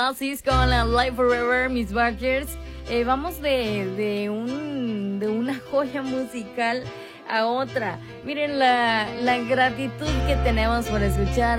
Oasis con la Live Forever, Miss Barkers. Vamos de una joya musical a otra. Miren la gratitud que tenemos por escuchar